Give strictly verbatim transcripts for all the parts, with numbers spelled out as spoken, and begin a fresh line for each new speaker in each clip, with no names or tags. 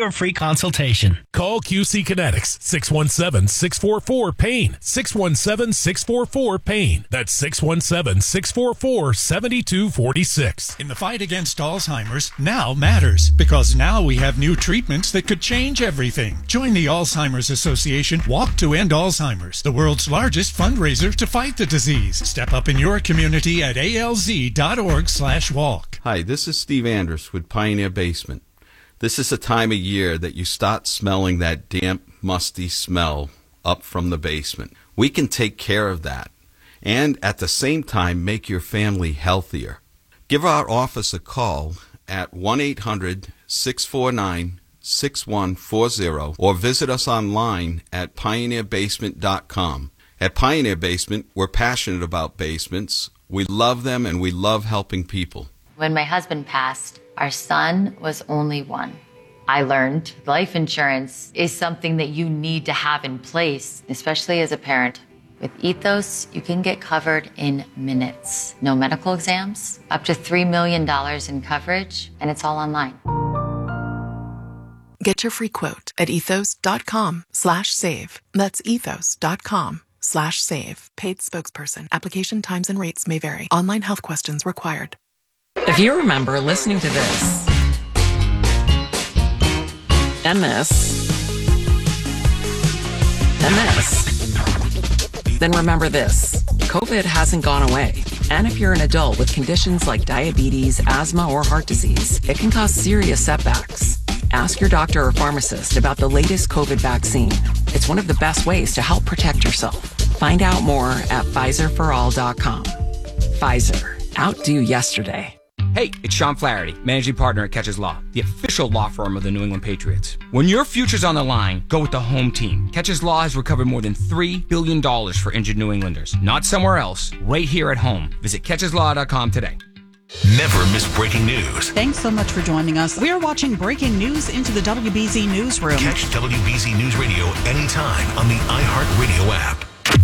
a free consultation.
Call Q C Kinetics, six one seven, six four four, PAIN, six one seven, six four four, PAIN. That's six one seven, six four four, seven two four six.
In the fight against Alzheimer's, now matters, because now we have new treatments that could change everything. Join the Alzheimer's Association Walk to End Alzheimer's, the world's largest fundraiser to fight the disease. Step up in your community at A L Z dot org slash walk.
Hi, this is Steve Andrus with Pioneer Basement. This is a time of year that you start smelling that damp, musty smell up from the basement. We can take care of that and at the same time make your family healthier. Give our office a call at one eight hundred, six four nine, six one four zero or visit us online at pioneer basement dot com. At Pioneer Basement, we're passionate about basements. We love them and we love helping people.
When my husband passed, our son was only one. I learned life insurance is something that you need to have in place, especially as a parent. With Ethos, you can get covered in minutes. No medical exams, up to three million dollars in coverage, and it's all online.
Get your free quote at ethos dot com slash save. That's ethos dot com slash save. Paid spokesperson. Application times and rates may vary. Online health questions required.
If you remember listening to this and this and this, then remember this. COVID hasn't gone away. And if you're an adult with conditions like diabetes, asthma, or heart disease, it can cause serious setbacks. Ask your doctor or pharmacist about the latest COVID vaccine. It's one of the best ways to help protect yourself. Find out more at Pfizer for all dot com. Pfizer. Outdo yesterday.
Hey, it's Sean Flaherty, managing partner at Catches Law, the official law firm of the New England Patriots. When your future's on the line, go with the home team. Catches Law has recovered more than three billion dollars for injured New Englanders. Not somewhere else, right here at home. Visit catches law dot com today.
Never miss breaking news.
Thanks so much for joining us. We're watching breaking news into the W B Z Newsroom.
Catch W B Z News Radio anytime on the iHeartRadio app.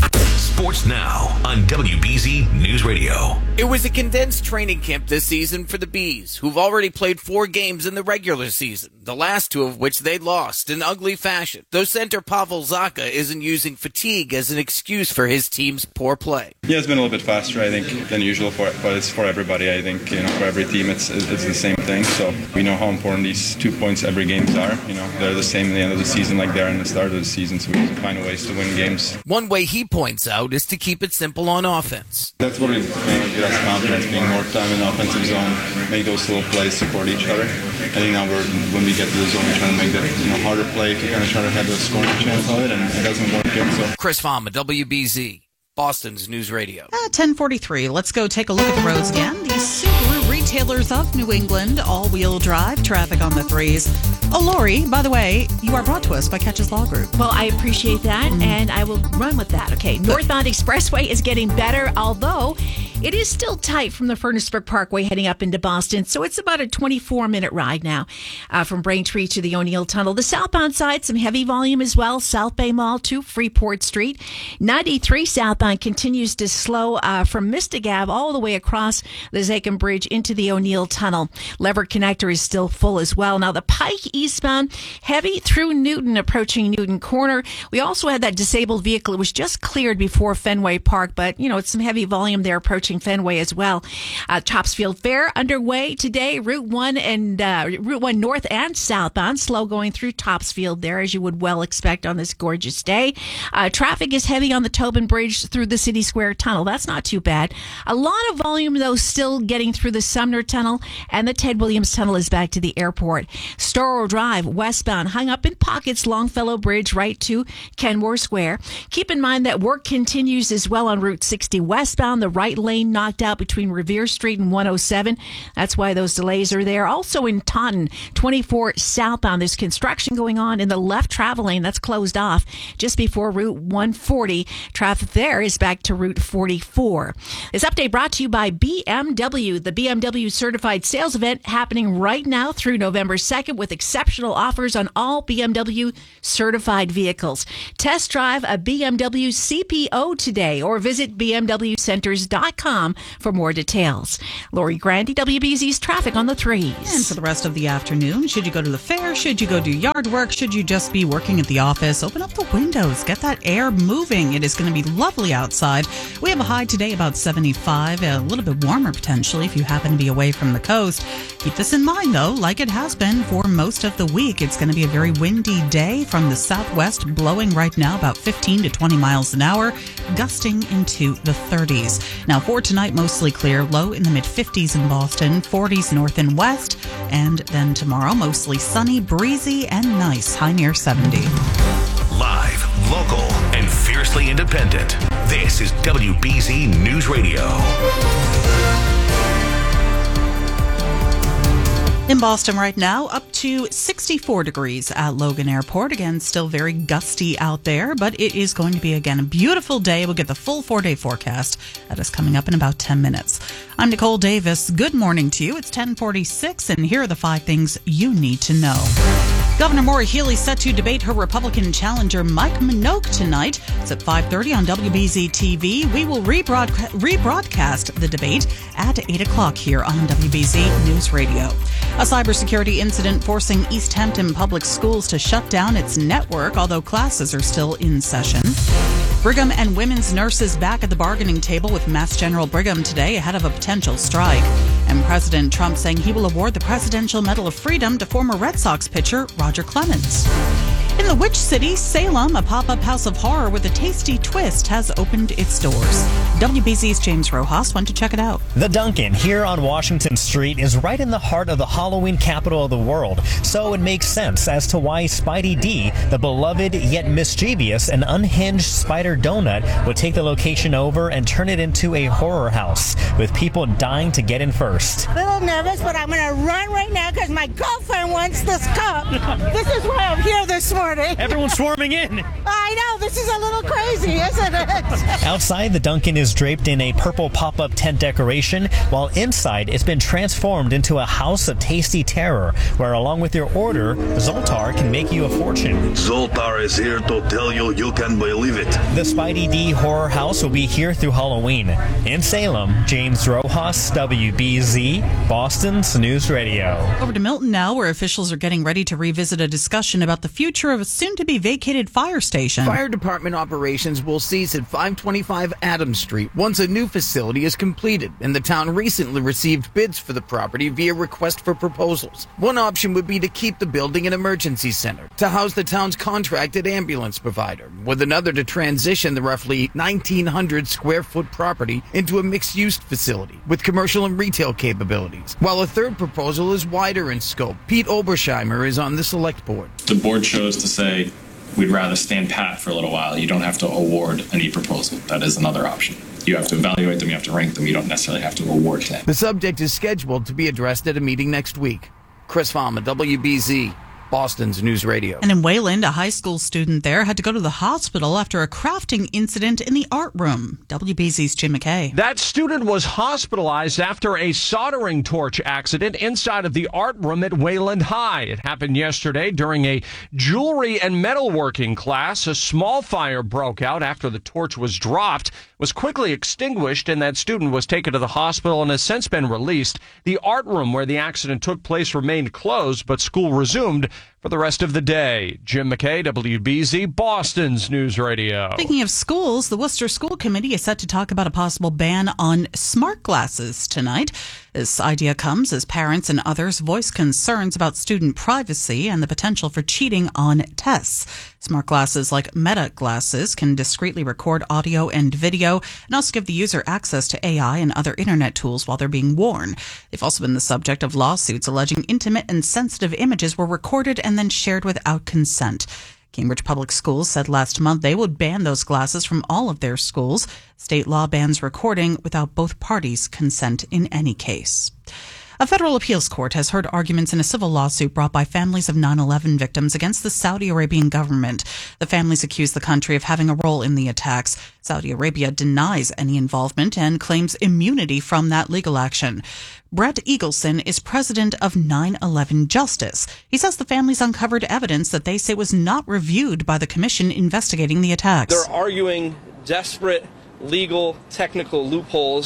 Sports Now on W B Z News Radio.
It was a condensed training camp this season for the Bees, who've already played four games in the regular season, the last two of which they lost in ugly fashion, though center Pavel Zacha isn't using fatigue as an excuse for his team's poor play.
Yeah, it's been a little bit faster, I think, than usual, for, but it's for everybody. I think, you know, for every team, it's it's the same thing. So we know how important these two points every games are. You know, they're the same at the end of the season like they're in the start of the season, so we have to find ways to win games.
One way he points out is to keep it simple on offense.
That's what we you know, give us confidence, being more time in the offensive zone, make those little plays, support each other. I think now we're, when we get to the zone, we're trying to make that you know, harder play to kind of try to have the scoring chance of it, and it doesn't work yet. So.
Chris Fama, W B Z, Boston's News Radio.
Uh, ten forty-three. Let's go take a look at the roads again. The Subaru retailers of New England, all-wheel drive, traffic on the threes. Oh, Lori, by the way, you are brought to us by Catches Law Group.
Well, I appreciate that, mm. and I will run with that. Okay, northbound expressway is getting better, although it is still tight from the Furnaceburg Parkway heading up into Boston, so it's about a twenty-four minute ride now uh, from Braintree to the O'Neill Tunnel. The southbound side, some heavy volume as well, South Bay Mall to Freeport Street. ninety-three southbound continues to slow uh, from Mystic Ave all the way across the Zakim Bridge into the O'Neill Tunnel. Lever Connector is still full as well. Now, the Pike eastbound, heavy through Newton, approaching Newton Corner. We also had that disabled vehicle. It was just cleared before Fenway Park, but, you know, it's some heavy volume there approaching Fenway as well. Uh, Topsfield Fair underway today. Route one and uh, Route one north and southbound, slow going through Topsfield there, as you would well expect on this gorgeous day. Uh, traffic is heavy on the Tobin Bridge through the City Square Tunnel. That's not too bad. A lot of volume, though, still getting through the Sumner Tunnel, and the Ted Williams Tunnel is back to the airport. Storrow Drive westbound, hung up in pockets, Longfellow Bridge right to Kenmore Square. Keep in mind that work continues as well on Route sixty westbound, the right lane knocked out between Revere Street and one oh seven. That's why those delays are there. Also in Taunton, twenty-four southbound, there's construction going on in the left travel lane. That's closed off just before Route one forty. Traffic there is back to Route forty-four. This update brought to you by B M W, the B M W Certified Sales Event happening right now through November second with exceptional offers on all B M W certified vehicles. Test drive a B M W C P O today or visit b m w centers dot com com for more details. Lori Grandy, W B Z's traffic on the threes.
And for the rest of the afternoon, should you go to the fair? Should you go do yard work? Should you just be working at the office? Open up the windows. Get that air moving. It is going to be lovely outside. We have a high today about seventy-five, a little bit warmer potentially if you happen to be away from the coast. Keep this in mind, though, like it has been for most of the week. It's going to be a very windy day from the southwest, blowing right now about fifteen to twenty miles an hour, gusting into the thirties. Now, for tonight, mostly clear, low in the mid-fifties in Boston, forties north and west, and then tomorrow, mostly sunny, breezy, and nice, high near seventy.
Live, local, and fiercely independent. This is W B Z News Radio.
In Boston right now, up to sixty-four degrees at Logan Airport. Again, still very gusty out there, but it is going to be, again, a beautiful day. We'll get the full four-day forecast. That is coming up in about ten minutes. I'm Nicole Davis. Good morning to you. It's ten forty-six, and here are the five things you need to know. Governor Maura Healey set to debate her Republican challenger Mike Minogue tonight. It's at five thirty on W B Z T V. We will rebroadcast, rebroadcast the debate at eight o'clock here on W B Z News Radio. A cybersecurity incident forcing East Hampton Public Schools to shut down its network, although classes are still in session. Brigham and women's nurses back at the bargaining table with Mass General Brigham today ahead of a potential strike. And President Trump saying he will award the Presidential Medal of Freedom to former Red Sox pitcher Roger Clemens. In the Witch City, Salem, a pop-up house of horror with a tasty twist has opened its doors. W B Z's James Rojas went to check it out.
The Dunkin' here on Washington Street is right in the heart of the Halloween capital of the world, so it makes sense as to why Spidey D, the beloved yet mischievous and unhinged spider donut, would take the location over and turn it into a horror house, with people dying to get in first.
A little nervous, but I'm going to run right now because my girlfriend wants this cup. This is why I'm here this morning.
Everyone's swarming in.
I know, this is a little crazy, isn't it?
Outside, the Dunkin' is draped in a purple pop-up tent decoration, while inside it's been transformed into a house of tasty terror, where along with your order, Zoltar can make you a fortune.
Zoltar is here to tell you you can believe it.
The Spidey D Horror House will be here through Halloween. In Salem, James Rojas, W B Z, Boston's News Radio.
Over to Milton now, where officials are getting ready to revisit a discussion about the future of a soon-to-be vacated fire station.
Fire department operations will cease at five twenty-five Adams Street once a new facility is completed, and the town recently received bids for the property via request for proposals. One option would be to keep the building an emergency center to house the town's contracted ambulance provider, with another to transition the roughly nineteen hundred square foot property into a mixed-use facility with commercial and retail capabilities, while a third proposal is wider in scope. Pete Obersheimer is on the select board.
The board chose to say we'd rather stand pat for a little while. You don't have to award any proposal. That is another option. You have to evaluate them, you have to rank them, you don't necessarily have to award them.
The subject is scheduled to be addressed at a meeting next week. Chris Fama, W B Z, Boston's News Radio.
And in Wayland, a high school student there had to go to the hospital after a crafting incident in the art room. W B Z's Jim McKay.
That student was hospitalized after a soldering torch accident inside of the art room at Wayland High. It happened yesterday during a jewelry and metalworking class. A small fire broke out after the torch was dropped, was quickly extinguished, and that student was taken to the hospital and has since been released. The art room where the accident took place remained closed, but school resumed for the rest of the day. Jim McKay, W B Z, Boston's News Radio.
Speaking of schools, the Worcester School Committee is set to talk about a possible ban on smart glasses tonight. This idea comes as parents and others voice concerns about student privacy and the potential for cheating on tests. Smart glasses like Meta glasses can discreetly record audio and video and also give the user access to A I and other internet tools while they're being worn. They've also been the subject of lawsuits alleging intimate and sensitive images were recorded and then shared without consent. Cambridge Public Schools said last month they would ban those glasses from all of their schools. State law bans recording without both parties' consent in any case. A federal appeals court has heard arguments in a civil lawsuit brought by families of nine eleven victims against the Saudi Arabian government. The families accuse the country of having a role in the attacks. Saudi Arabia denies any involvement and claims immunity from that legal action. Brett Eagleson is president of nine eleven Justice. He says the families uncovered evidence that they say was not reviewed by the commission investigating the attacks.
They're arguing desperate legal technical loopholes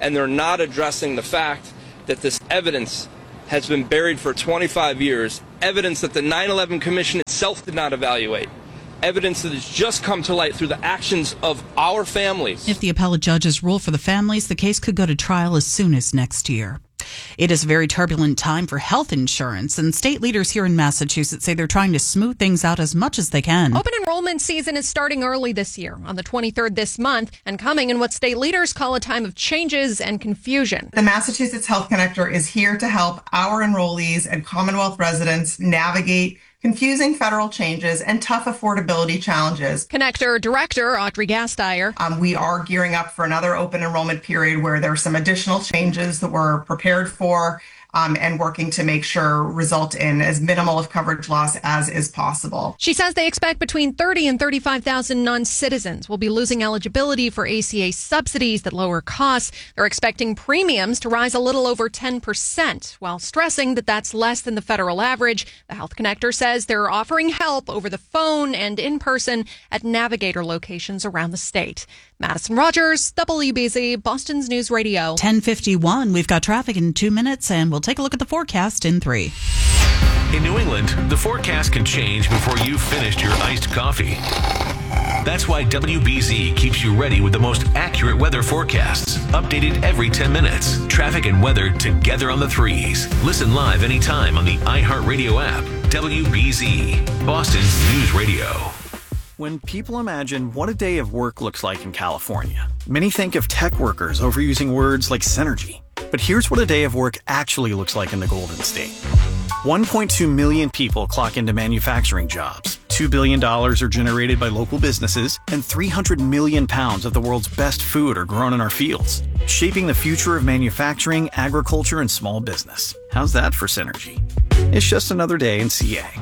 and they're not addressing the fact that this evidence has been buried for twenty-five years, evidence that the nine eleven Commission itself did not evaluate, evidence that has just come to light through the actions of our families.
If the appellate judges rule for the families, the case could go to trial as soon as next year. It is a very turbulent time for health insurance, and state leaders here in Massachusetts say they're trying to smooth things out as much as they can.
Open enrollment season is starting early this year, on the twenty-third this month, and coming in what state leaders call a time of changes and confusion.
The Massachusetts Health Connector is here to help our enrollees and Commonwealth residents navigate confusing federal changes and tough affordability challenges.
Connector Director Audrey Gasteyer.
Um, we are gearing up for another open enrollment period where there are some additional changes that we're prepared for um, and working to make sure result in as minimal of coverage loss as is possible.
She says they expect between thirty and thirty-five thousand non-citizens will be losing eligibility for A C A subsidies that lower costs. They're expecting premiums to rise a little over ten percent, while stressing that that's less than the federal average. The Health Connector says they're offering help over the phone and in person at Navigator locations around the state. Madison Rogers, W B Z, Boston's News Radio.
ten fifty-one, we've got traffic in two minutes, and we'll take a look at the forecast in three.
In New England, the forecast can change before you've finished your iced coffee. That's why W B Z keeps you ready with the most accurate weather forecasts, updated every ten minutes. Traffic and weather together on the threes. Listen live anytime on the iHeartRadio app. W B Z, Boston's News Radio.
When people imagine what a day of work looks like in California, many think of tech workers overusing words like synergy. But here's what a day of work actually looks like in the Golden State. one point two million people clock into manufacturing jobs, two billion dollars are generated by local businesses, and three hundred million pounds of the world's best food are grown in our fields, shaping the future of manufacturing, agriculture, and small business. How's that for synergy? It's just another day in C A.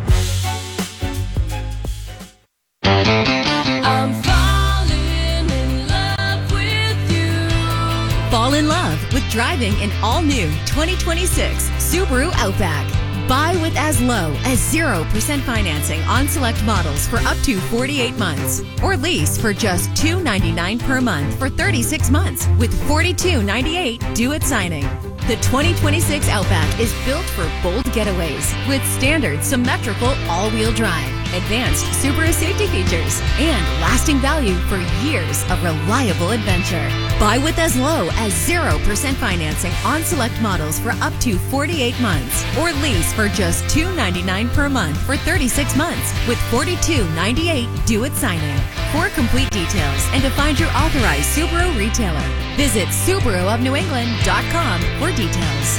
I'm falling in love with you. Fall in love with driving an all-new twenty twenty-six Subaru Outback. Buy with as low as zero percent financing on select models for up to forty-eight months. Or lease for just two hundred ninety-nine dollars per month for thirty-six months with forty-two ninety-eight due at signing. The twenty twenty-six Outback is built for bold getaways with standard symmetrical all-wheel drive, advanced Subaru safety features, and lasting value for years of reliable adventure. Buy with as low as zero percent financing on select models for up to forty-eight months, or lease for just two hundred ninety-nine dollars per month for thirty-six months with forty-two ninety-eight due at signing. For complete details and to find your authorized Subaru retailer, visit Subaru of New England dot com for details.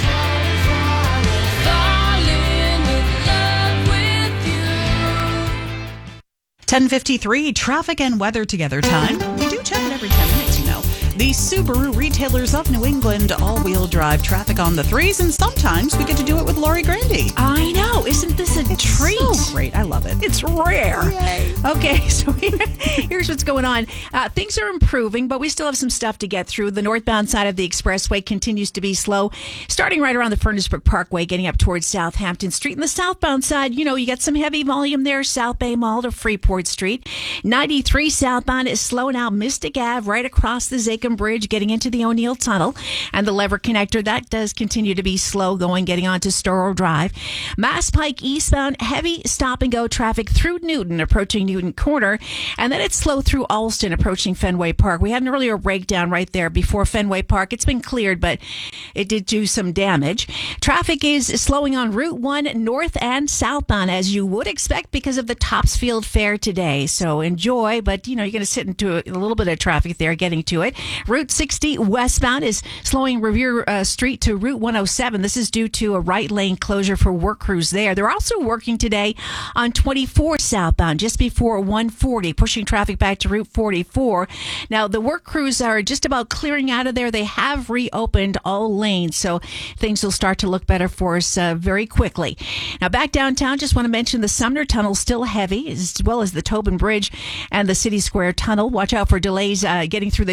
ten fifty-three, traffic and weather together time. We do check it every ten minutes, you know. The Subaru retailers of New England, all-wheel drive traffic on the threes, and sometimes we get to do it with Lori Grandy.
I know. Isn't this a
it's
treat?
So great. I love it.
It's rare.
Yay.
Okay, so here's what's going on. Uh, things are improving, but we still have some stuff to get through. The northbound side of the expressway continues to be slow, starting right around the Furnace Brook Parkway, getting up towards Southampton Street. And the southbound side, you know, you got some heavy volume there, South Bay Mall to Freeport Street. ninety-three southbound is slow now, Mystic Ave right across the Zachem Bridge, getting into the O'Neill Tunnel. And the Lever Connector, that does continue to be slow going, getting onto Storrow Drive. Mass Pike eastbound, heavy stop and go traffic through Newton, approaching Newton Corner. And then it's slow through Alston, approaching Fenway Park. We had an earlier breakdown right there before Fenway Park. It's been cleared, but it did do some damage. Traffic is slowing on Route one north and southbound, as you would expect, because of the Topsfield Fair today. So enjoy, but you know, you're going to sit into a, a little bit of traffic there getting to it. Route sixty westbound is slowing Revere uh, Street to Route one oh seven. This is due to a right lane closure for work crews there. They're also working today on twenty-four southbound, just before one forty, pushing traffic back to Route forty-four. Now, the work crews are just about clearing out of there. They have reopened all lanes, so things will start to look better for us uh, very quickly. Now, back downtown, just want to mention the Sumner Tunnel still heavy, as well as the Tobin Bridge and the City Square Tunnel. Watch out for delays uh, getting through the Ted Williams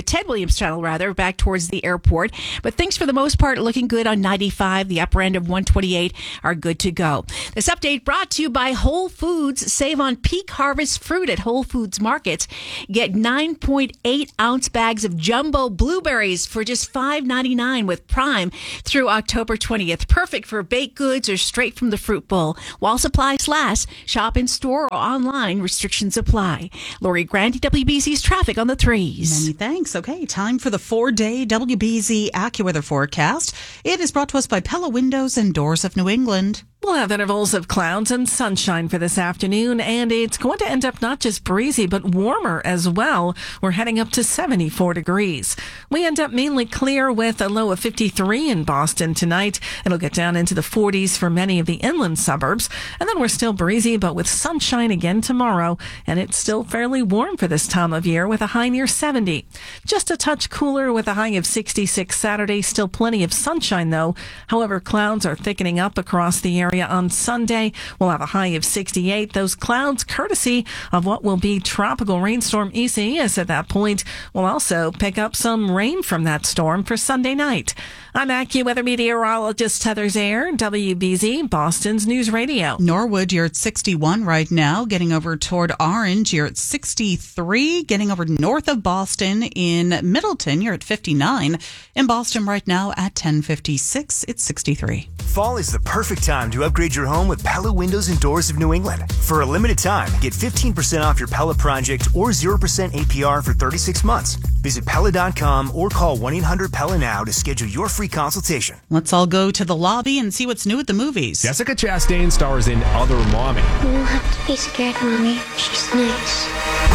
Williams Tunnel, rather, back towards the airport. But things for the most part looking good on ninety-five. The upper end of one twenty-eight are good to go. This update brought to you by Whole Foods. Save on peak harvest fruit at Whole Foods markets. Get nine point eight ounce bags of jumbo blueberries for just five ninety-nine with Prime through October twentieth. Perfect for baked goods or straight from the fruit bowl. While supplies last, shop in store or online. Restrictions apply. Lori Grandi, W B Z's traffic on the threes.
Many thanks. Okay, time for the four-day W B Z AccuWeather forecast. It is brought to us by Pella Windows and Doors of New England.
We'll have intervals of clouds and sunshine for this afternoon, and it's going to end up not just breezy, but warmer as well. We're heading up to seventy-four degrees. We end up mainly clear with a low of fifty-three in Boston tonight. It'll get down into the forties for many of the inland suburbs, and then we're still breezy, but with sunshine again tomorrow, and it's still fairly warm for this time of year with a high near seventy. Just a touch cooler with a high of sixty-six Saturday. Still plenty of sunshine, though. However, clouds are thickening up across the area. On Sunday, we'll have a high of sixty-eight. Those clouds, courtesy of what will be tropical rainstorm Isaias at that point, will also pick up some rain from that storm for Sunday night. I'm AccuWeather meteorologist Heather Zaire, W B Z, Boston's News Radio.
Norwood, you're at sixty-one right now. Getting over toward Orange, you're at sixty-three. Getting over north of Boston in Middleton, you're at fifty-nine. In Boston right now at ten fifty-six, it's sixty-three.
Fall is the perfect time to upgrade your home with Pella Windows and Doors of New England. For a limited time, get fifteen percent off your Pella project or zero percent A P R for thirty-six months. Visit Pella dot com or call one eight hundred Pella now to schedule your free consultation.
Let's all go to the lobby and see what's new at the movies.
Jessica Chastain stars in Other Mommy.
You don't have to be scared, Mommy. She's nice.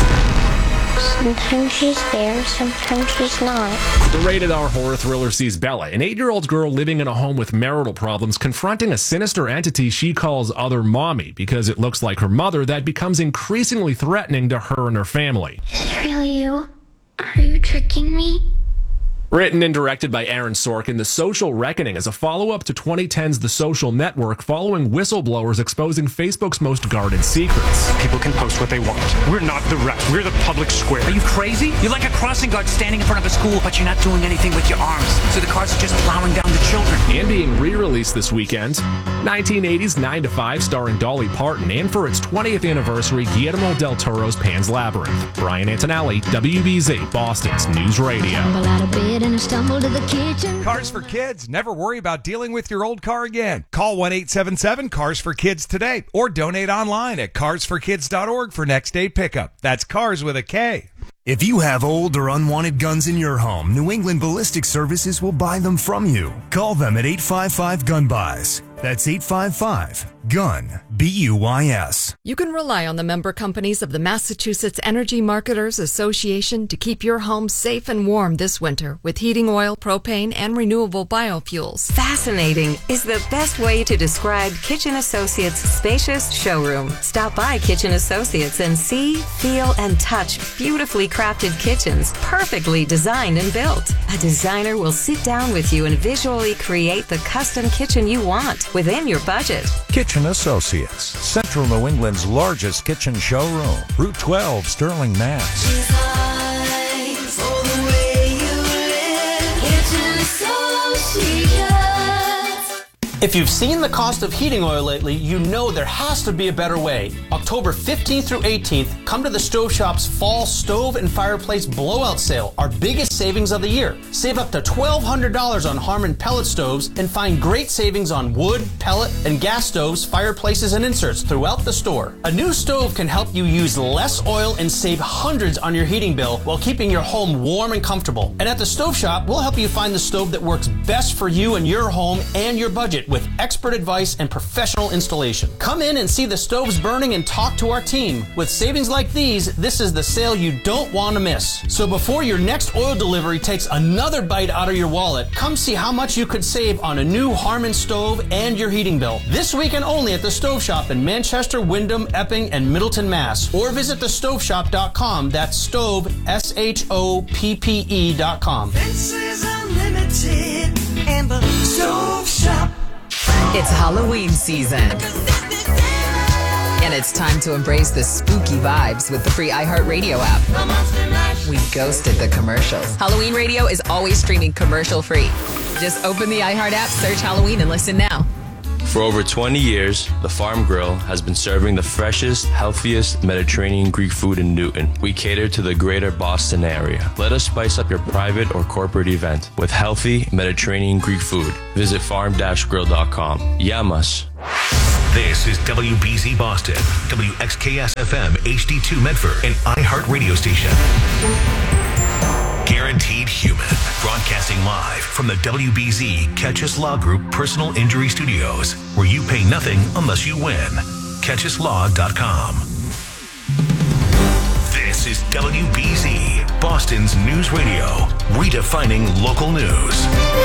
Sometimes she's there, sometimes she's not.
The rated R horror thriller sees Bella, an eight-year-old girl living in a home with marital problems, confronting a sinister entity she calls Other Mommy because it looks like her mother that becomes increasingly threatening to her and her family.
Is it really you? Are you tricking me?
Written and directed by Aaron Sorkin, The Social Reckoning is a follow-up to twenty ten's The Social Network, following whistleblowers exposing Facebook's most guarded secrets.
People can post what they want. We're not the rest. We're the public square.
Are you crazy? You're like a crossing guard standing in front of a school, but you're not doing anything with your arms. So the cars are just plowing down the children.
And being re-released this weekend, nineteen eighties nine to five starring Dolly Parton, and for its twentieth anniversary, Guillermo del Toro's Pan's Labyrinth. Brian Antonelli, W B Z, Boston's News Radio.
And stumble to the kitchen.
Cars for Kids. Never worry about dealing with your old car again. Call one eight seven seven cars for kids today or donate online at cars for kids dot org for next day pickup. That's cars with a K.
If you have old or unwanted guns in your home, New England Ballistic Services will buy them from you. Call them at eight five five gun buys. That's eight five five gun B U Y S.
You can rely on the member companies of the Massachusetts Energy Marketers Association to keep your home safe and warm this winter with heating oil, propane, and renewable biofuels.
Fascinating is the best way to describe Kitchen Associates' spacious showroom. Stop by Kitchen Associates and see, feel, and touch beautifully crafted kitchens, perfectly designed and built. A designer will sit down with you and visually create the custom kitchen you want within your budget.
Kitchen Associates, Central New England's largest kitchen showroom. Route twelve, Sterling, Mass.
Design for the way you live. Kitchen Associates.
If you've seen the cost of heating oil lately, you know there has to be a better way. October fifteenth through eighteenth, come to the Stove Shop's Fall Stove and Fireplace Blowout Sale, our biggest savings of the year. Save up to twelve hundred dollars on Harmon pellet stoves and find great savings on wood, pellet, and gas stoves, fireplaces, and inserts throughout the store. A new stove can help you use less oil and save hundreds on your heating bill while keeping your home warm and comfortable. And at the Stove Shop, we'll help you find the stove that works best for you and your home and your budget with expert advice and professional installation. Come in and see the stoves burning and talk to our team. With savings like these, this is the sale you don't want to miss. So before your next oil delivery takes another bite out of your wallet, come see how much you could save on a new Harmon stove and your heating bill. This weekend only at the Stove Shop in Manchester, Wyndham, Epping, and Middleton, Mass. Or visit the stove shop dot com. That's stove, S H O P P E dot com.
Fences Unlimited and the Stove Shop.
It's Halloween season.
And it's time to embrace the spooky vibes with the free iHeartRadio app. We ghosted the commercials. Halloween Radio is always streaming commercial free. Just open the iHeart app, search Halloween, and listen now.
For over twenty years, the Farm Grill has been serving the freshest, healthiest Mediterranean Greek food in Newton. We cater to the greater Boston area. Let us spice up your private or corporate event with healthy Mediterranean Greek food. Visit farm dash grill dot com. Yamas.
This is W B Z Boston, W X K S F M H D two Medford, and iHeart Radio Station. Guaranteed Human, broadcasting live from the W B Z Catch Us Law Group Personal Injury Studios, where you pay nothing unless you win. catch us law dot com. This is W B Z, Boston's news radio, redefining local news.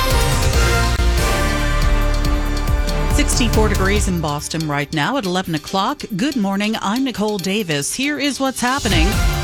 sixty-four degrees in Boston right now at eleven o'clock. Good morning. I'm Nicole Davis. Here is what's happening.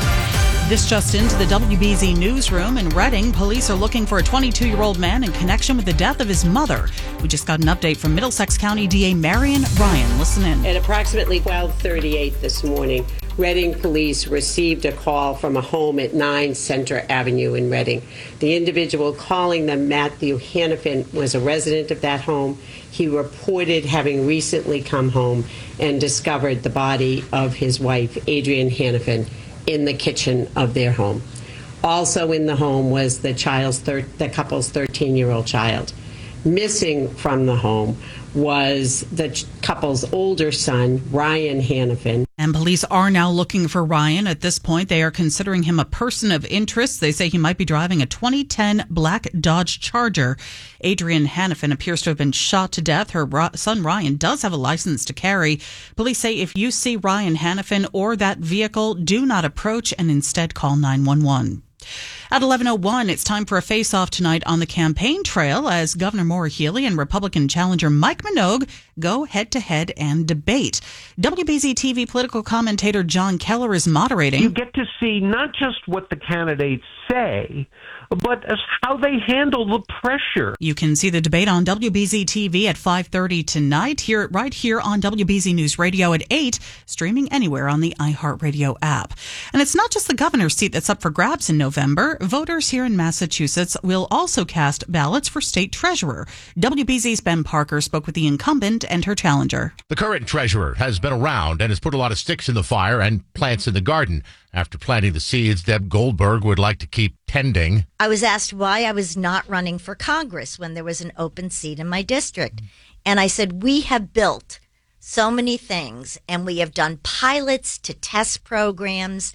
This just into the W B Z newsroom in Reading. Police are looking for a twenty-two-year-old man in connection with the death of his mother. We just got an update from Middlesex County D A Marion Ryan. Listen in.
At approximately twelve thirty-eight this morning, Reading police received a call from a home at nine Center Avenue in Reading. The individual calling them, Matthew Hannafin, was a resident of that home. He reported having recently come home and discovered the body of his wife, Adrienne Hannafin, in the kitchen of their home. Also in the home was the child's thir- the couple's thirteen-year-old child. Missing from the home was the ch- couple's older son, Ryan Hannafin.
And police are now looking for Ryan. At this point, they are considering him a person of interest. They say he might be driving a twenty ten black Dodge Charger. Adrienne Hannafin appears to have been shot to death. Her ro- son, Ryan, does have a license to carry. Police say if you see Ryan Hannafin or that vehicle, do not approach and instead call nine one one. At eleven oh one, it's time for a face-off tonight on the campaign trail as Governor Maura Healey and Republican challenger Mike Minogue go head-to-head and debate. W B Z T V political commentator John Keller is moderating.
You get to see not just what the candidates say, but as how they handle the pressure.
You can see the debate on W B Z T V at five thirty tonight, here right here on W B Z News Radio at eight, streaming anywhere on the iHeartRadio app. And it's not just the governor's seat that's up for grabs in November. Voters here in Massachusetts will also cast ballots for state treasurer. W B Z's Ben Parker spoke with the incumbent and her challenger.
The current treasurer has been around and has put a lot of sticks in the fire and plants in the garden. After planting the seeds Deb Goldberg would like to keep tending.
I was asked why I was not running for Congress when there was an open seat in my district. And I said, we have built so many things and we have done pilots to test programs,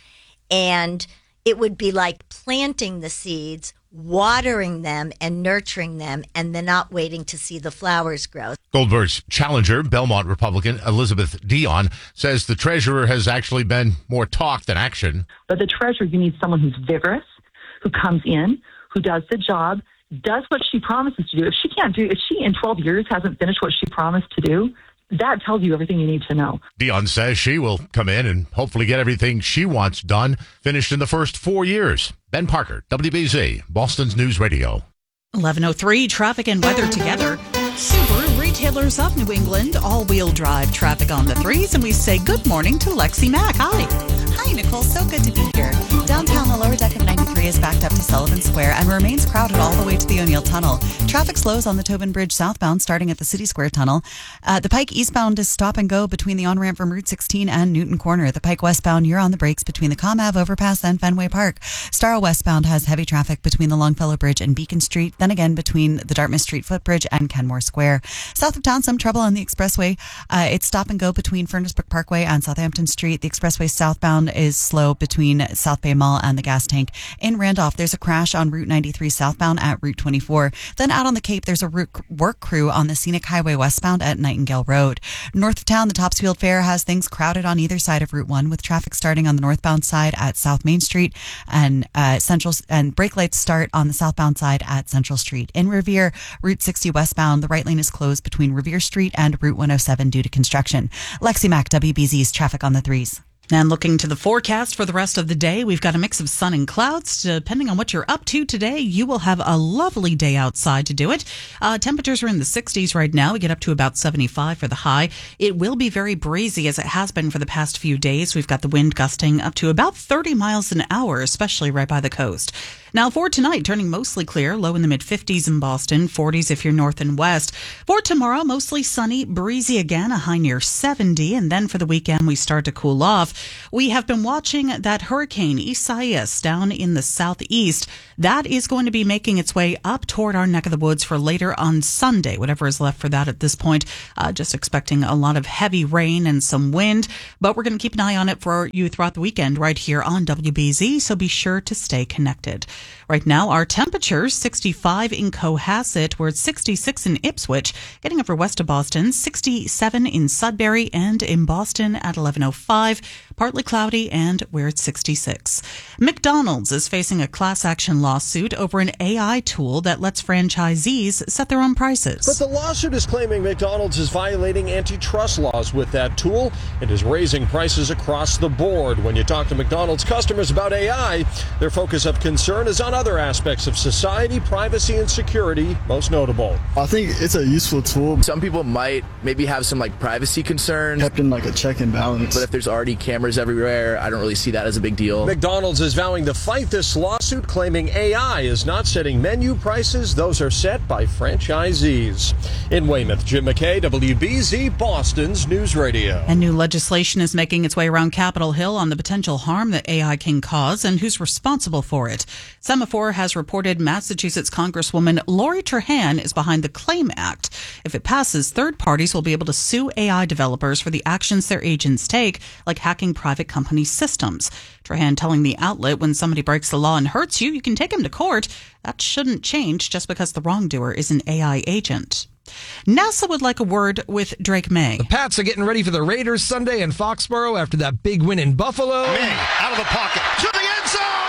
and it would be like planting the seeds, watering them and nurturing them, and then not waiting to see the flowers grow.
Goldberg's challenger, Belmont Republican Elizabeth Dion, says the treasurer has actually been more talk than action.
But the treasurer, you need someone who's vigorous, who comes in, who does the job, does what she promises to do. If she can't do, if she in twelve years hasn't finished what she promised to do, that tells you everything you need to know.
Dion says she will come in and hopefully get everything she wants done, finished in the first four years. Ben Parker, W B Z, Boston's News Radio.
eleven oh three, traffic and weather together. Subaru Retailers of New England, all-wheel drive traffic on the threes, and we say good morning to Lexi Mack. Hi.
Hi, Nicole. So good to be here. Downtown, the lower deck of ninety-three is backed up to Sullivan Square and remains crowded all the way to the O'Neill Tunnel. Traffic slows on the Tobin Bridge southbound starting at the City Square Tunnel. Uh, the Pike eastbound is stop and go between the on-ramp from Route sixteen and Newton Corner. The Pike westbound, you're on the brakes between the Com Ave overpass and Fenway Park. Star westbound has heavy traffic between the Longfellow Bridge and Beacon Street, then again between the Dartmouth Street footbridge and Kenmore Square. South of town, some trouble on the expressway. Uh, it's stop and go between Furnace Brook Parkway and Southampton Street. The expressway southbound is slow between South Bay Mall and the gas tank. In Randolph, there's a crash on Route ninety-three southbound at Route twenty-four. Then out on the Cape, there's a work crew on the Scenic Highway westbound at Nightingale Road. North of town, the Topsfield Fair has things crowded on either side of Route one, with traffic starting on the northbound side at South Main Street and uh, Central, and brake lights start on the southbound side at Central Street. In Revere, Route sixty westbound, the right lane is closed between Revere Street and Route one oh seven due to construction. Lexi Mack, W B Z's traffic on the threes.
And looking to the forecast for the rest of the day, we've got a mix of sun and clouds. Depending on what you're up to today, you will have a lovely day outside to do it. Uh, temperatures are in the sixties right now. We get up to about seventy-five for the high. It will be very breezy as it has been for the past few days. We've got the wind gusting up to about thirty miles an hour, especially right by the coast. Now for tonight, turning mostly clear, low in the mid-fifties in Boston, forties if you're north and west. For tomorrow, mostly sunny, breezy again, a high near seventy. And then for the weekend, we start to cool off. We have been watching that hurricane Isaias down in the southeast. That is going to be making its way up toward our neck of the woods for later on Sunday, whatever is left for that at this point. Uh, just expecting a lot of heavy rain and some wind, but we're going to keep an eye on it for you throughout the weekend right here on W B Z, so be sure to stay connected. Right now, our temperatures, sixty-five in Cohasset, we're at sixty-six in Ipswich, getting over west of Boston, sixty-seven in Sudbury, and in Boston at eleven oh five, partly cloudy, and we're at sixty-six. McDonald's is facing a class action lawsuit over an A I tool that lets franchisees set their own prices.
But the lawsuit is claiming McDonald's is violating antitrust laws with that tool and is raising prices across the board. When you talk to McDonald's customers about A I, their focus of concern is on other aspects of society, privacy, and security, most notable.
I think it's a useful tool.
Some people might maybe have some like privacy concerns.
Kept in like a check and balance.
But if there's already cameras everywhere, I don't really see that as a big deal.
McDonald's is vowing to fight this lawsuit, claiming A I is not setting menu prices. Those are set by franchisees. In Weymouth, Jim McKay, W B Z, Boston's News Radio.
And new legislation is making its way around Capitol Hill on the potential harm that A I can cause and who's responsible for it. Semaphore has reported Massachusetts Congresswoman Lori Trahan is behind the CLAIM Act. If it passes, third parties will be able to sue A I developers for the actions their agents take, like hacking private company systems. Trahan telling the outlet, when somebody breaks the law and hurts you, you can take him to court. That shouldn't change just because the wrongdoer is an A I agent. NASA would like a word with Drake May.
The Pats are getting ready for the Raiders Sunday in Foxborough after that big win in Buffalo.
May out of the pocket to the end zone.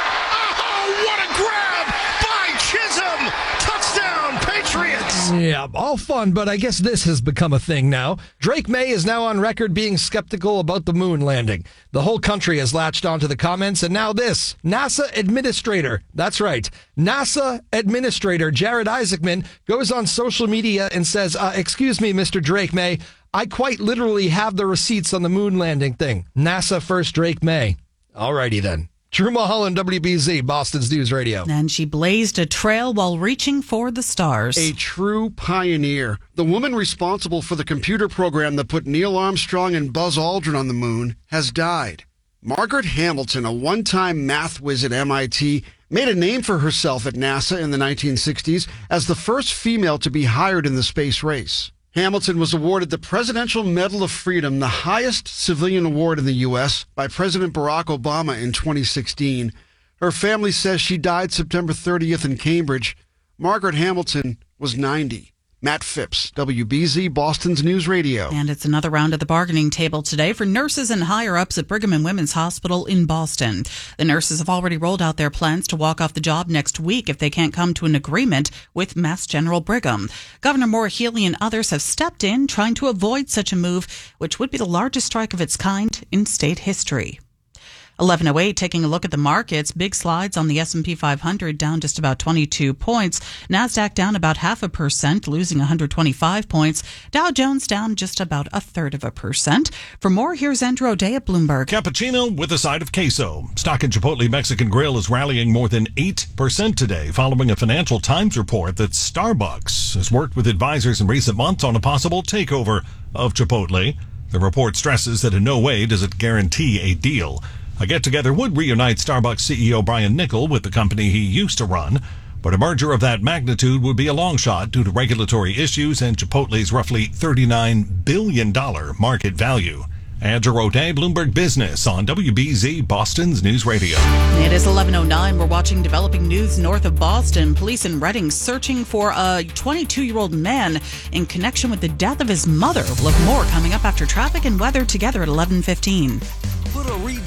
Oh, what a grab by Chisholm. Touchdown, Patriots.
Yeah, all fun, but I guess this has become a thing now. Drake May is now on record being skeptical about the moon landing. The whole country has latched onto the comments, and now this. NASA administrator, that's right, NASA administrator Jared Isaacman goes on social media and says, uh, excuse me, Mister Drake May, I quite literally have the receipts on the moon landing thing. NASA first Drake May. Alrighty then. Drew Mulholland, W B Z, Boston's News Radio.
And she blazed a trail while reaching for the stars.
A true pioneer. The woman responsible for the computer program that put Neil Armstrong and Buzz Aldrin on the moon has died. Margaret Hamilton, a one-time math whiz at M I T, made a name for herself at NASA in the nineteen sixties as the first female to be hired in the space race. Hamilton was awarded the Presidential Medal of Freedom, the highest civilian award in the U S, by President Barack Obama in twenty sixteen. Her family says she died September thirtieth in Cambridge. Margaret Hamilton was ninety. Matt Phipps, W B Z, Boston's News Radio.
And it's another round at the bargaining table today for nurses and higher-ups at Brigham and Women's Hospital in Boston. The nurses have already rolled out their plans to walk off the job next week if they can't come to an agreement with Mass General Brigham. Governor Maura Healey and others have stepped in trying to avoid such a move, which would be the largest strike of its kind in state history. eleven oh eight, taking a look at the markets. Big slides on the S and P five hundred, down just about twenty-two points. NASDAQ down about half a percent, losing one hundred twenty-five points. Dow Jones down just about a third of a percent. For more, here's Andrew O'Day at Bloomberg.
Cappuccino with a side of queso. Stock in Chipotle Mexican Grill is rallying more than eight percent today, following a Financial Times report that Starbucks has worked with advisors in recent months on a possible takeover of Chipotle. The report stresses that in no way does it guarantee a deal. A get-together would reunite Starbucks C E O Brian Niccol with the company he used to run, but a merger of that magnitude would be a long shot due to regulatory issues and Chipotle's roughly thirty-nine billion dollars market value. Andrew O'Day, Bloomberg Business on W B Z, Boston's News Radio.
It is eleven oh nine. We're watching developing news north of Boston. Police in Reading searching for a twenty-two-year-old man in connection with the death of his mother. We'll have more coming up after traffic and weather together at eleven fifteen.
Put a read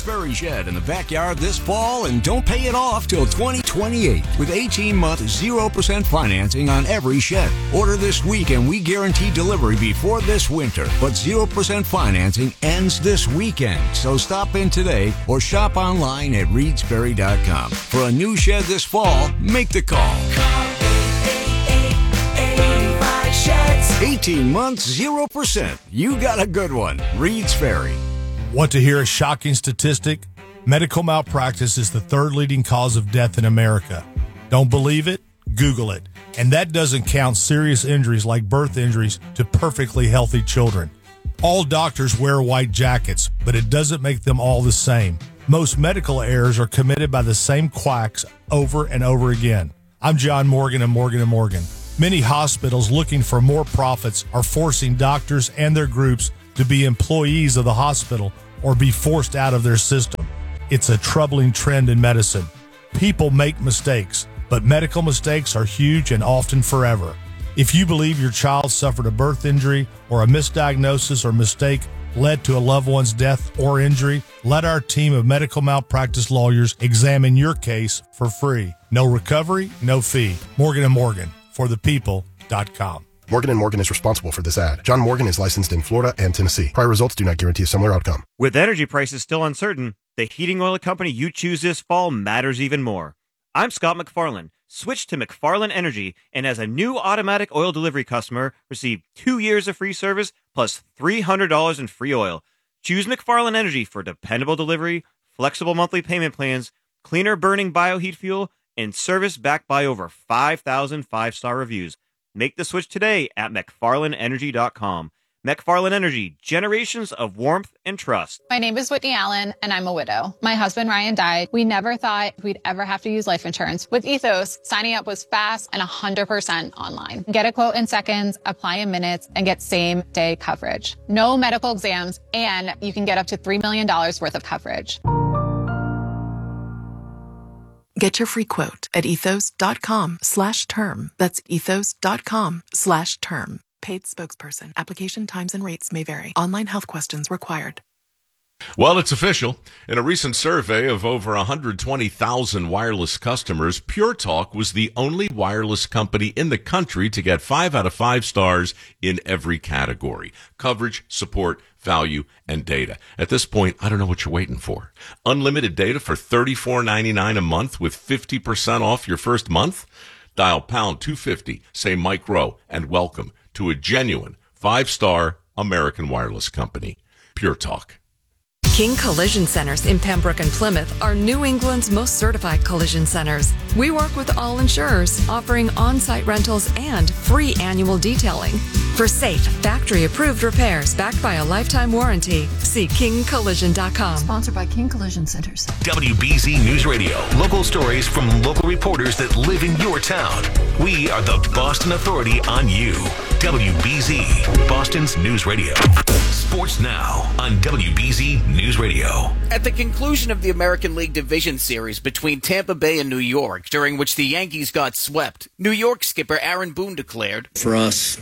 Ferry Shed in the backyard this fall and don't pay it off till twenty twenty-eight with eighteen-month zero percent financing on every shed. Order this week and we guarantee delivery before this winter. But zero percent financing ends this weekend. So stop in today or shop online at reeds ferry dot com. For a new shed this fall, make the call. eighteen months, zero percent. You got a good one. Reed's Ferry. Want to hear a shocking statistic? Medical malpractice is the third leading cause of death in America. Don't believe it? Google it. And that doesn't count serious injuries like birth injuries to perfectly healthy children. All doctors wear white jackets, but it doesn't make them all the same. Most medical errors are committed by the same quacks over and over again. I'm John Morgan of Morgan and Morgan. Many hospitals looking for more profits are forcing doctors and their groups to be employees of the hospital or be forced out of their system. It's a troubling trend in medicine. People make mistakes, but medical mistakes are huge and often forever. If you believe your child suffered a birth injury or a misdiagnosis or mistake led to a loved one's death or injury, let our team of medical malpractice lawyers examine your case for free. No recovery, no fee. Morgan and Morgan. for the people dot com.
Morgan and Morgan is responsible for this ad. John Morgan is licensed in Florida and Tennessee. Prior results do not guarantee a similar outcome.
With energy prices still uncertain, the heating oil company you choose this fall matters even more. I'm Scott McFarland. Switch to McFarland Energy, and as a new automatic oil delivery customer, receive two years of free service plus three hundred dollars in free oil. Choose McFarland Energy for dependable delivery, flexible monthly payment plans, cleaner burning bioheat fuel, and service backed by over five thousand five-star reviews. Make the switch today at McFarland Energy dot com. McFarland Energy, generations of warmth and trust.
My name is Whitney Allen, and I'm a widow. My husband, Ryan, died. We never thought we'd ever have to use life insurance. With Ethos, signing up was fast and one hundred percent online. Get a quote in seconds, apply in minutes, and get same-day coverage. No medical exams, and you can get up to three million dollars worth of coverage.
Get your free quote at ethos.com slash term. That's ethos.com slash term. Paid spokesperson. Application times and rates may vary. Online health questions required.
Well, it's official. In a recent survey of over one hundred twenty thousand wireless customers, Pure Talk was the only wireless company in the country to get five out of five stars in every category: coverage, support, value, and data. At this point, I don't know what you're waiting for. Unlimited data for thirty-four ninety-nine a month with fifty percent off your first month? Dial pound two fifty, say Mike Rowe, and welcome to a genuine five-star American wireless company. Pure Talk.
King Collision Centers in Pembroke and Plymouth are New England's most certified collision centers. We work with all insurers, offering on-site rentals and free annual detailing. For safe, factory-approved repairs backed by a lifetime warranty, see king collision dot com.
Sponsored by King Collision Centers.
W B Z News Radio. Local stories from local reporters that live in your town. We are the Boston Authority on you. W B Z, Boston's News Radio. Sports now on W B Z News Radio.
At the conclusion of the American League Division Series between Tampa Bay and New York, during which the Yankees got swept, New York skipper Aaron Boone declared,
"For us,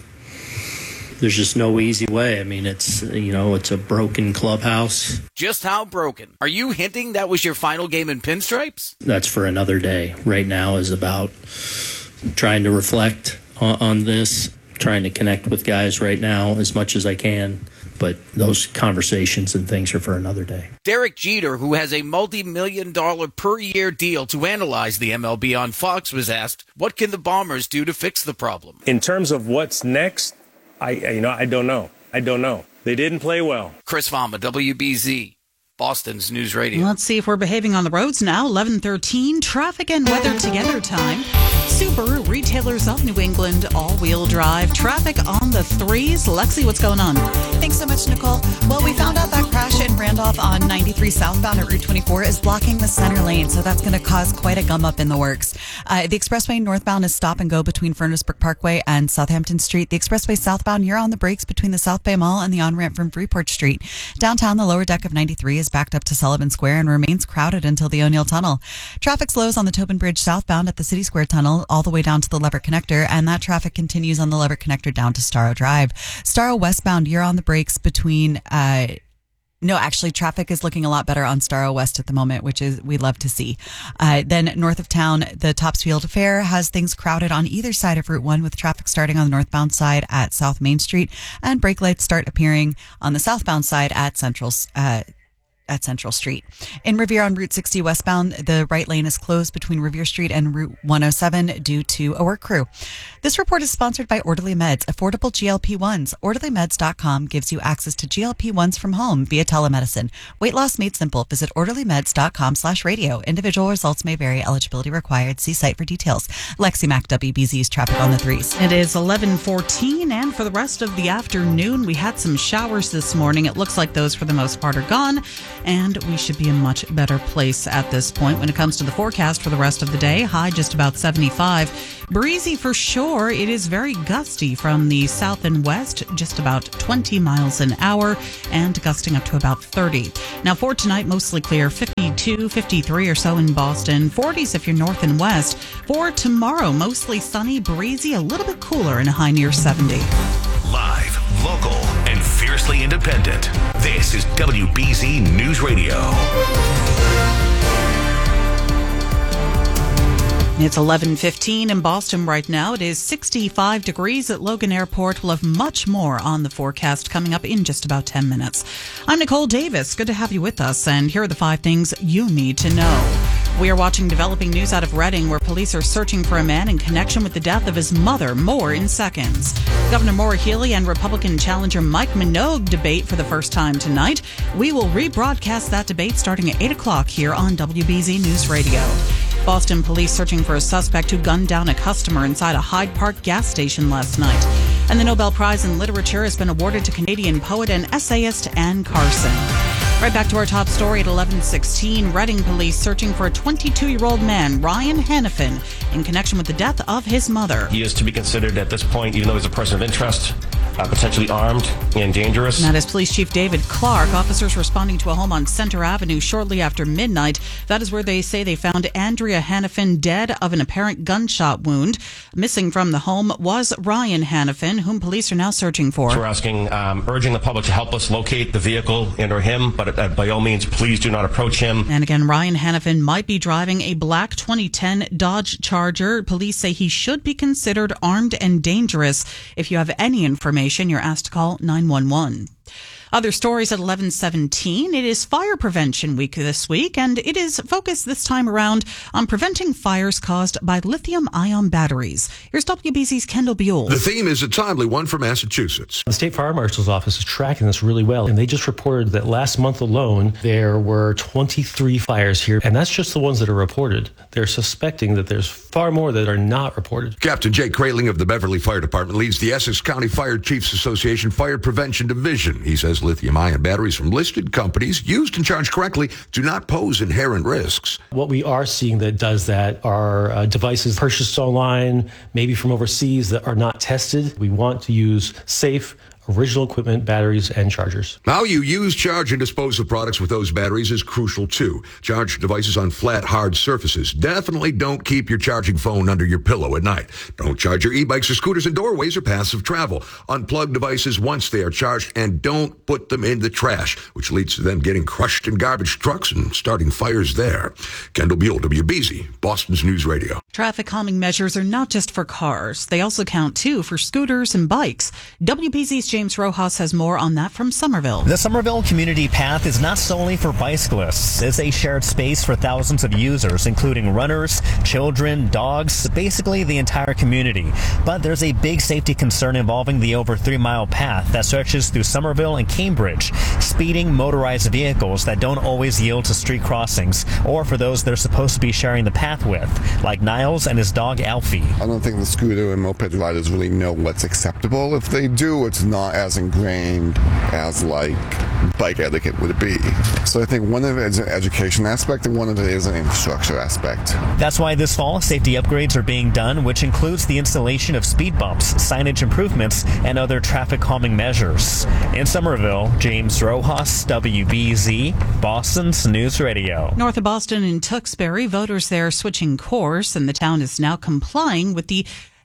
there's just no easy way. I mean, it's, you know, it's a broken clubhouse."
Just how broken? Are you hinting that was your final game in pinstripes?
That's for another day. Right now is about trying to reflect on, on this, trying to connect with guys right now as much as I can. But those conversations and things are for another day.
Derek Jeter, who has a multi-million dollar per year deal to analyze the M L B on Fox, was asked, what can the Bombers do to fix the problem?
In terms of what's next, I you know I don't know. I don't know. They didn't play well.
Chris Fama, W B Z, Boston's News Radio.
Let's see if we're behaving on the roads now. eleven thirteen, traffic and weather together time. Subaru, retailers of New England, all-wheel drive. Traffic on the threes. Lexi, what's going on?
Thanks so much, Nicole. Well, we found out that crash in Randolph on ninety-three southbound at Route twenty-four is blocking the center lane, so that's going to cause quite a gum up in the works. Uh, the expressway northbound is stop and go between Furnace Brook Parkway and Southampton Street. The expressway southbound, you're on the brakes between the South Bay Mall and the on-ramp from Freeport Street. Downtown, the lower deck of ninety-three is backed up to Sullivan Square and remains crowded until the O'Neill Tunnel. Traffic slows on the Tobin Bridge southbound at the City Square Tunnel all the way down to the Lever Connector, and that traffic continues on the Lever Connector down to Starro Drive. Starro westbound, you're on the brakes between uh, No, actually, traffic is looking a lot better on Starro West at the moment, which is we love to see. Uh, then north of town, the Topsfield Fair has things crowded on either side of Route one, with traffic starting on the northbound side at South Main Street, and brake lights start appearing on the southbound side at Central uh at Central Street. In Revere on Route sixty westbound, the right lane is closed between Revere Street and Route one oh seven due to a work crew. This report is sponsored by Orderly Meds, affordable G L P ones. orderly meds dot com gives you access to G L P ones from home via telemedicine. Weight loss made simple. Visit orderly meds dot com slash radio. Individual results may vary. Eligibility required. See site for details. Lexi Mac, W B Z's traffic on the threes.
It is eleven fourteen, and for the rest of the afternoon, we had some showers this morning. It looks like those, for the most part, are gone, and we should be in a much better place at this point. When it comes to the forecast for the rest of the day, high just about seventy-five. Breezy for sure. It is very gusty from the south and west, just about twenty miles an hour, and gusting up to about thirty. Now for tonight, mostly clear, fifty-two, fifty-three or so in Boston, forties if you're north and west. For tomorrow, mostly sunny, breezy, a little bit cooler, and a high near seventy.
Live, local, and fiercely independent. This is W B Z News Radio.
It's eleven fifteen in Boston right now. It is sixty-five degrees at Logan Airport. We'll have much more on the forecast coming up in just about ten minutes. I'm Nicole Davis. Good to have you with us, and here are the five things you need to know. We are watching developing news out of Reading, where police are searching for a man in connection with the death of his mother. More in seconds. Governor Maura Healey and Republican challenger Mike Minogue debate for the first time tonight. We will rebroadcast that debate starting at eight o'clock here on W B Z News Radio. Boston police searching for a suspect who gunned down a customer inside a Hyde Park gas station last night. And the Nobel Prize in Literature has been awarded to Canadian poet and essayist Anne Carson. Right back to our top story at eleven sixteen. Reading police searching for a twenty-two-year-old man, Ryan Hannafin, in connection with the death of his mother.
He is to be considered at this point, even though he's a person of interest, uh, potentially armed and dangerous.
That is Police Chief David Clark. Officers responding to a home on Center Avenue shortly after midnight. That is where they say they found Andrea Hannafin dead of an apparent gunshot wound. Missing from the home was Ryan Hannafin, whom police are now searching for.
So we're asking, um, urging the public to help us locate the vehicle and or him, but uh, by all means, please do not approach him.
And again, Ryan Hannafin might be driving a black twenty ten Dodge Charger. Police say he should be considered armed and dangerous. If you have any information, you're asked to call nine one one. Other stories at eleven seventeen. It is Fire Prevention Week this week, and it is focused this time around on preventing fires caused by lithium-ion batteries. Here's W B Z's Kendall Buell.
The theme is a timely one for Massachusetts.
The State Fire Marshal's Office is tracking this really well, and they just reported that last month alone, there were twenty-three fires here, and that's just the ones that are reported. They're suspecting that there's far more that are not reported.
Captain Jake Kraling of the Beverly Fire Department leads the Essex County Fire Chiefs Association Fire Prevention Division. He says lithium-ion batteries from listed companies, used and charged correctly, do not pose inherent risks.
What we are seeing that does that are uh, devices purchased online, maybe from overseas, that are not tested. We want to use safe, original equipment, batteries, and chargers.
How you use, charge, and dispose of products with those batteries is crucial too. Charge devices on flat, hard surfaces. Definitely don't keep your charging phone under your pillow at night. Don't charge your e-bikes or scooters in doorways or paths of travel. Unplug devices once they are charged, and don't put them in the trash, which leads to them getting crushed in garbage trucks and starting fires there. Kendall Buell, W B Z, Boston's News Radio.
Traffic calming measures are not just for cars. They also count, too, for scooters and bikes. W B Z's James Rojas has more on that from Somerville.
The Somerville Community Path is not solely for bicyclists. It's a shared space for thousands of users, including runners, children, dogs, basically the entire community. But there's a big safety concern involving the over three-mile path that stretches through Somerville and Cambridge, speeding motorized vehicles that don't always yield to street crossings, or for those they're supposed to be sharing the path with, like Niles and his dog Alfie.
I don't think the scooter and moped riders really know what's acceptable. If they do, it's not as ingrained as like bike etiquette would be. So I think one of it is an education aspect and one of it is an infrastructure aspect.
That's why this fall safety upgrades are being done, which includes the installation of speed bumps, signage improvements, and other traffic calming measures. In Somerville, James Rojas, W B Z, Boston's News Radio.
North of Boston in Tewksbury, voters there switching course, and the town is now complying with the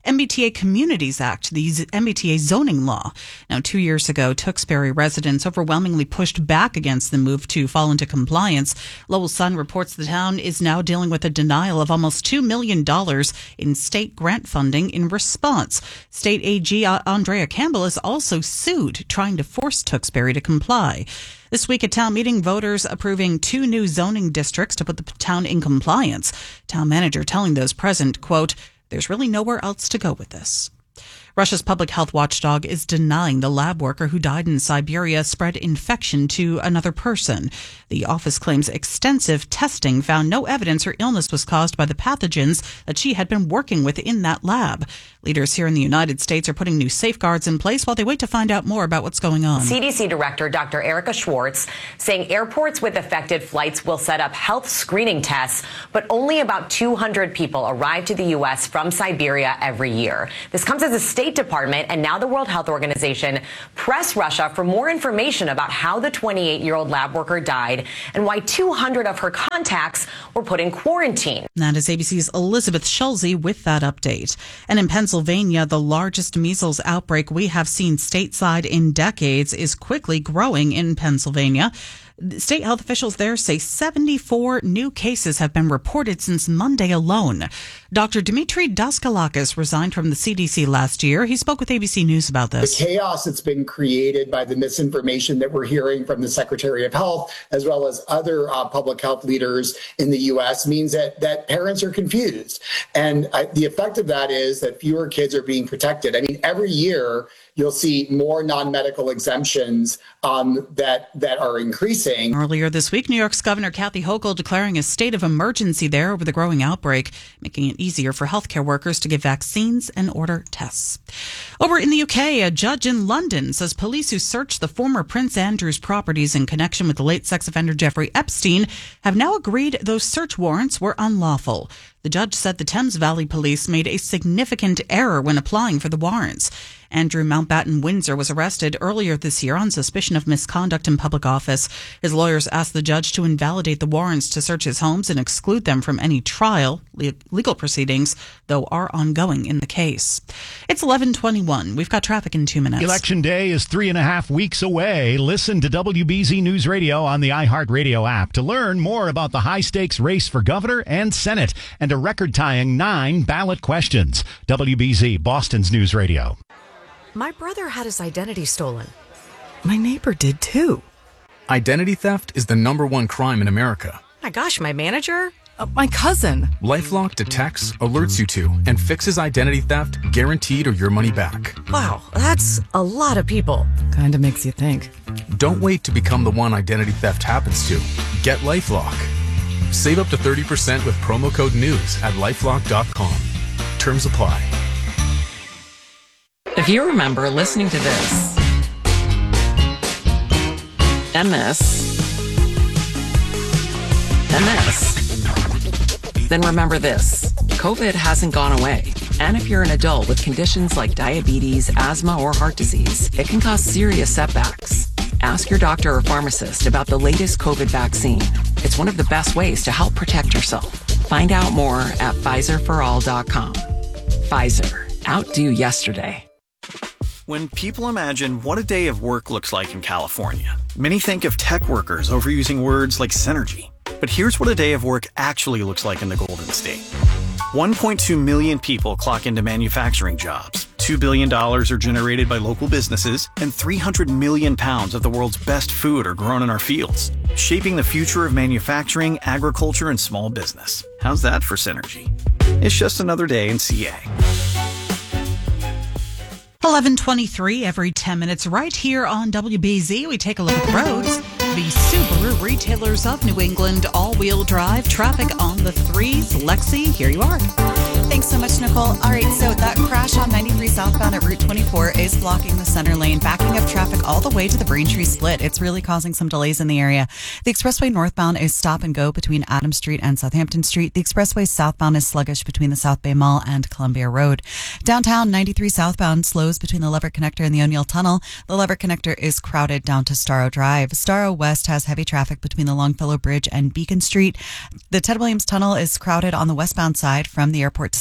M B T A Communities Act, the M B T A zoning law. Now, two years ago, Tewksbury residents overwhelmingly pushed back against the move to fall into compliance. Lowell Sun reports the town is now dealing with a denial of almost two million dollars in state grant funding in response. State A G Andrea Campbell is also sued, trying to force Tewksbury to comply. This week at town meeting, voters approving two new zoning districts to put the town in compliance. Town manager telling those present, quote, "There's really nowhere else to go with this." Russia's public health watchdog is denying the lab worker who died in Siberia spread infection to another person. The office claims extensive testing found no evidence her illness was caused by the pathogens that she had been working with in that lab. Leaders here in the United States are putting new safeguards in place while they wait to find out more about what's going on.
C D C Director Doctor Erica Schwartz saying airports with affected flights will set up health screening tests, but only about two hundred people arrive to the U S from Siberia every year. This comes as a State Department and now the World Health Organization press Russia for more information about how the twenty-eight-year-old lab worker died and why two hundred of her contacts were put in quarantine.
That is A B C's Elizabeth Schulze with that update. And in Pennsylvania, the largest measles outbreak we have seen stateside in decades is quickly growing in Pennsylvania. State health officials there say seventy-four new cases have been reported since Monday alone. Doctor Dimitri Daskalakis resigned from the C D C last year. He spoke with A B C News about this.
The chaos that's been created by the misinformation that we're hearing from the Secretary of Health, as well as other uh, public health leaders in the U S, means that, that parents are confused. And uh, the effect of that is that fewer kids are being protected. I mean, every year, you'll see more non-medical exemptions um, that that are increasing.
Earlier this week, New York's Governor Kathy Hochul declaring a state of emergency there over the growing outbreak, making it easier for healthcare workers to give vaccines and order tests. Over in the U K, a judge in London says police who searched the former Prince Andrew's properties in connection with the late sex offender Jeffrey Epstein have now agreed those search warrants were unlawful. The judge said the Thames Valley Police made a significant error when applying for the warrants. Andrew Mountbatten Windsor was arrested earlier this year on suspicion of misconduct in public office. His lawyers asked the judge to invalidate the warrants to search his homes and exclude them from any trial. Le- legal proceedings, though, are ongoing in the case. It's eleven twenty-one. We've got traffic in two minutes.
Election day is three and a half weeks away. Listen to W B Z News Radio on the iHeartRadio app to learn more about the high-stakes race for governor and Senate and a record-tying nine ballot questions. W B Z, Boston's News Radio.
My brother had his identity stolen. My neighbor did too.
Identity theft is the number one crime in America.
My gosh, my manager? Uh, my cousin.
LifeLock detects, alerts you to, and fixes identity theft guaranteed or your money back.
Wow, that's a lot of people. Kinda makes you think.
Don't wait to become the one identity theft happens to. Get LifeLock. Save up to thirty percent with promo code NEWS at lifelock dot com. Terms apply.
If you remember listening to this, and this, and this, then remember this. COVID hasn't gone away. And if you're an adult with conditions like diabetes, asthma, or heart disease, it can cause serious setbacks. Ask your doctor or pharmacist about the latest COVID vaccine. It's one of the best ways to help protect yourself. Find out more at Pfizer for all dot com. Pfizer. Outdo yesterday.
When people imagine what a day of work looks like in California, many think of tech workers overusing words like synergy. But here's what a day of work actually looks like in the Golden State. one point two million people clock into manufacturing jobs. two billion dollars are generated by local businesses, and three hundred million pounds of the world's best food are grown in our fields, shaping the future of manufacturing, agriculture, and small business. How's that for synergy? It's just another day in C A.
eleven twenty-three every ten minutes right here on W B Z. We take a look at the roads. The Subaru retailers of New England, all-wheel drive, traffic on the threes. Lexi, here you are.
Thanks so much, Nicole. All right, so that crash on ninety-three southbound at Route twenty-four is blocking the center lane, backing up traffic all the way to the Braintree split. It's really causing some delays in the area. The expressway northbound is stop and go between Adams Street and Southampton Street. The expressway southbound is sluggish between the South Bay Mall and Columbia Road. Downtown, ninety-three southbound slows between the Leverett Connector and the O'Neill Tunnel. The Leverett Connector is crowded down to Starro Drive. Starro West has heavy traffic between the Longfellow Bridge and Beacon Street. The Ted Williams Tunnel is crowded on the westbound side from the airport to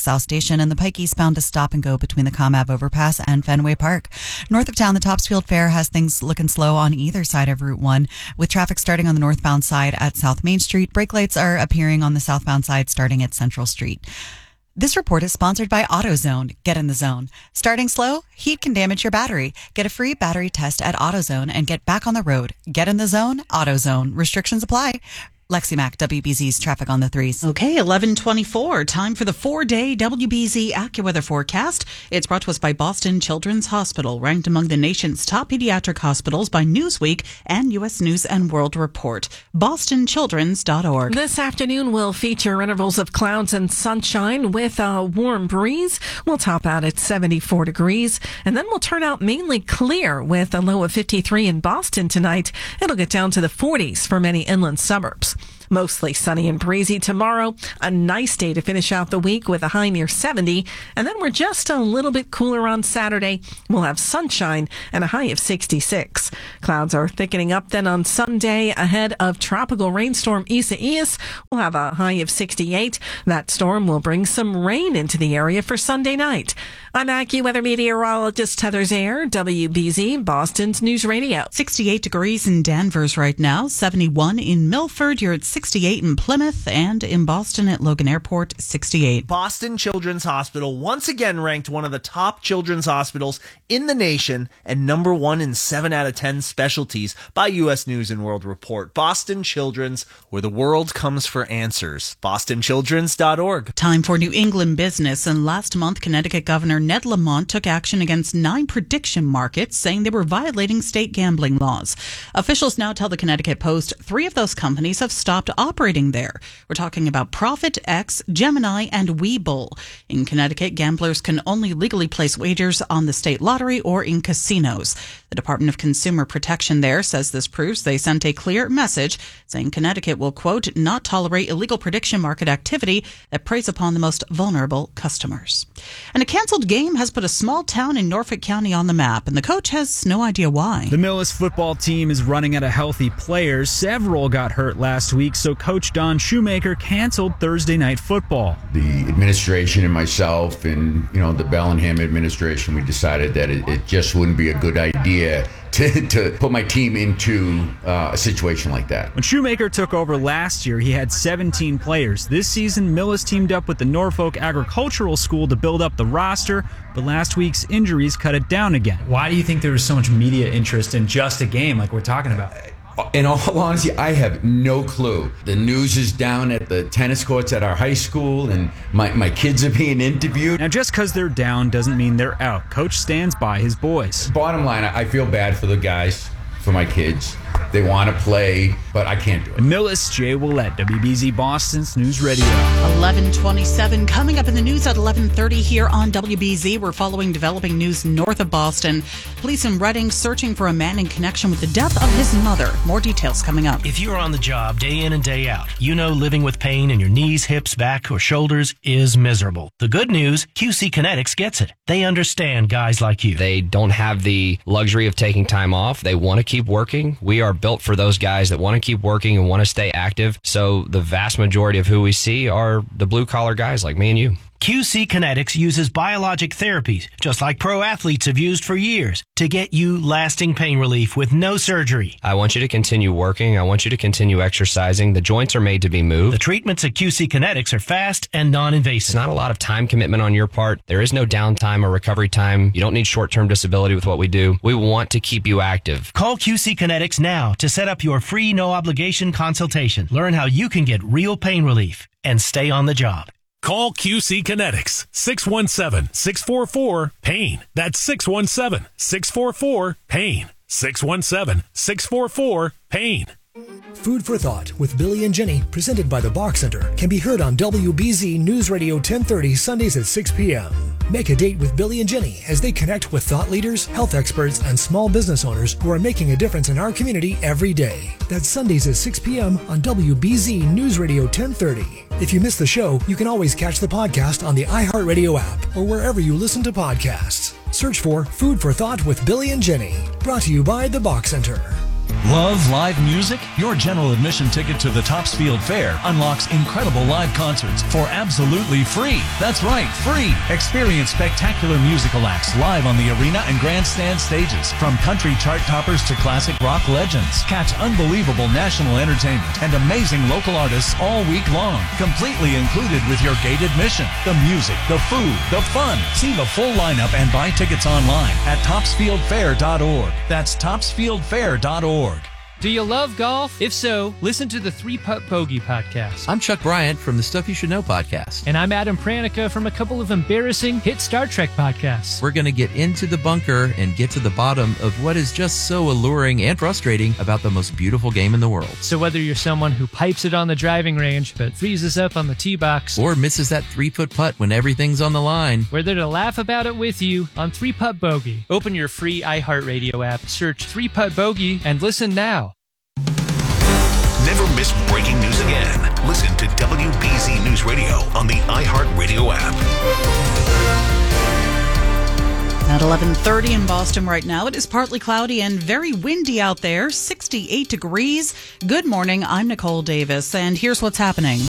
South Station, and the Pike eastbound to stop and go between the Comm overpass and Fenway Park. North of town, the Topsfield Fair has things looking slow on either side of Route one, with traffic starting on the northbound side at South Main Street. Brake lights are appearing on the southbound side starting at Central Street. This report is sponsored by AutoZone. Get in the zone. Starting slow? Heat can damage your battery. Get a free battery test at AutoZone and get back on the road. Get in the zone? AutoZone. Restrictions apply. Lexi Mack, W B Z's traffic on the threes.
Okay, eleven twenty-four. Time for the four-day W B Z AccuWeather forecast. It's brought to us by Boston Children's Hospital, ranked among the nation's top pediatric hospitals by Newsweek and U S News and World Report. boston children's dot org.
This afternoon will feature intervals of clouds and sunshine with a warm breeze. We'll top out at seventy-four degrees, and then we'll turn out mainly clear with a low of fifty-three in Boston tonight. It'll get down to the forties for many inland suburbs. Mostly sunny and breezy tomorrow. A nice day to finish out the week with a high near seventy. And then we're just a little bit cooler on Saturday. We'll have sunshine and a high of sixty-six. Clouds are thickening up then on Sunday ahead of tropical rainstorm Isaias. We'll have a high of sixty-eight. That storm will bring some rain into the area for Sunday night. I'm AccuWeather meteorologist Heather Zayer, W B Z, Boston's News Radio.
sixty-eight degrees in Danvers right now, seventy-one in Milford. You're at sixty-eight in Plymouth, and in Boston at Logan Airport, sixty-eight.
Boston Children's Hospital once again ranked one of the top children's hospitals in the nation and number one in seven out of ten specialties by U S News and World Report. Boston Children's, where the world comes for answers. boston children's dot org.
Time for New England business, and last month, Connecticut Governor Ned Lamont took action against nine prediction markets, saying they were violating state gambling laws. Officials now tell the Connecticut Post three of those companies have stopped operating there. We're talking about Profit X, Gemini, and Webull. In Connecticut, gamblers can only legally place wagers on the state lottery or in casinos. The Department of Consumer Protection there says this proves they sent a clear message saying Connecticut will, quote, not tolerate illegal prediction market activity that preys upon the most vulnerable customers. And a canceled game has put a small town in Norfolk County on the map, and the coach has no idea why.
The Millis football team is running out of healthy players. Several got hurt last week, so Coach Don Shoemaker canceled Thursday night football.
The administration and myself and, you know, the Bellingham administration, we decided that it, it just wouldn't be a good idea To, to put my team into uh, a situation like that.
When Shoemaker took over last year, he had seventeen players. This season, Millis teamed up with the Norfolk Agricultural School to build up the roster, but last week's injuries cut it down again.
Why do you think there was so much media interest in just a game like we're talking about?
In all honesty, I have no clue. The news is down at the tennis courts at our high school, and my, my kids are being interviewed.
Now, just because they're down doesn't mean they're out. Coach stands by his boys.
Bottom line, I feel bad for the guys, for my kids. They want to play, but I can't do it.
Millis, Jay Willett, W B Z Boston's News Radio.
eleven twenty-seven. Coming up in the news at eleven thirty here on W B Z, we're following developing news north of Boston. Police in Reading searching for a man in connection with the death of his mother. More details coming up.
If you are on the job day in and day out, you know living with pain in your knees, hips, back, or shoulders is miserable. The good news, Q C Kinetics gets it. They understand guys like you.
They don't have the luxury of taking time off. They want to keep working. We are built for those guys that want to keep working and want to stay active. So the vast majority of who we see are the blue collar guys like me and you.
Q C Kinetics uses biologic therapies, just like pro athletes have used for years, to get you lasting pain relief with no surgery.
I want you to continue working. I want you to continue exercising. The joints are made to be moved.
The treatments at Q C Kinetics are fast and non-invasive.
It's not a lot of time commitment on your part. There is no downtime or recovery time. You don't need short-term disability with what we do. We want to keep you active.
Call Q C Kinetics now to set up your free no-obligation consultation. Learn how you can get real pain relief and stay on the job.
Call Q C Kinetics, six one seven, six four four, PAIN. That's six one seven, six four four, PAIN. six one seven, six four four, PAIN.
Food for Thought with Billy and Jenny, presented by the Bach Center, can be heard on W B Z News Radio ten thirty Sundays at six p.m. Make a date with Billy and Jenny as they connect with thought leaders, health experts, and small business owners who are making a difference in our community every day. That's Sundays at six p.m. on W B Z News Radio ten thirty. If you miss the show, you can always catch the podcast on the iHeartRadio app or wherever you listen to podcasts. Search for Food for Thought with Billy and Jenny. Brought to you by the Bach Center.
Love live music? Your general admission ticket to the Topsfield Fair unlocks incredible live concerts for absolutely free. That's right, free. Experience spectacular musical acts live on the arena and grandstand stages. From country chart toppers to classic rock legends. Catch unbelievable national entertainment and amazing local artists all week long. Completely included with your gate admission. The music, the food, the fun. See the full lineup and buy tickets online at topsfield fair dot org. That's topsfield fair dot org.
Do you love golf? If so, listen to the Three Putt Bogey podcast.
I'm Chuck Bryant from the Stuff You Should Know podcast.
And I'm Adam Pranica from a couple of embarrassing hit Star Trek podcasts.
We're going to get into the bunker and get to the bottom of what is just so alluring and frustrating about the most beautiful game in the world.
So whether you're someone who pipes it on the driving range but freezes up on the tee box,
or misses that three-foot putt when everything's on the line,
we're there to laugh about it with you on Three Putt Bogey. Open your free iHeartRadio app, search Three Putt Bogey, and listen now.
Never miss breaking news again. Listen to W B Z News Radio on the iHeartRadio app.
At eleven thirty in Boston right now, it is partly cloudy and very windy out there, sixty-eight degrees. Good morning, I'm Nicole Davis, and here's what's happening.